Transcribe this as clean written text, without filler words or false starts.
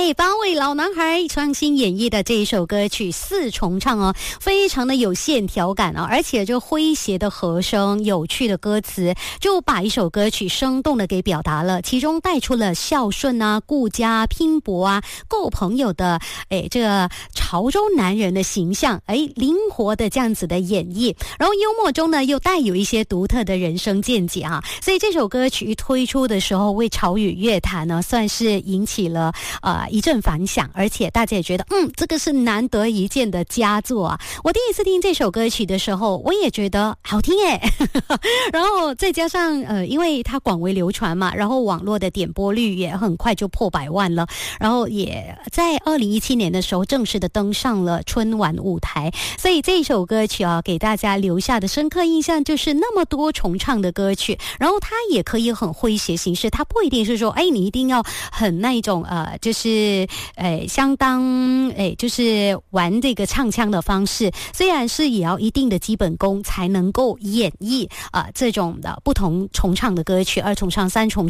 给八位老男孩创新演绎的这一首歌曲四重唱哦，非常的有线条感哦，而且就诙谐的和声、有趣的歌词，就把一首歌曲生动的给表达了，其中带出了孝顺啊、顾家、拼搏啊、够朋友的这个潮州男人的形象，灵活的这样子的演绎，然后幽默中呢又带有一些独特的人生见解啊，所以这首歌曲推出的时候为潮语乐坛呢算是引起了一阵反响，而且大家也觉得这个是难得一见的佳作啊。我第一次听这首歌曲的时候我也觉得好听然后再加上因为它广为流传嘛，然后网络的点播率也很快就破100万了，然后也在2017年的时候正式的登上了春晚舞台，所以这首歌曲啊给大家留下的深刻印象就是那么多重唱的歌曲，然后它也可以很诙谐形式，它不一定是说你一定要很那一种就是相当就是玩这个唱腔的方式，虽然是也要一定的基本功才能够演绎这种的不同重唱的歌曲，二重唱、三重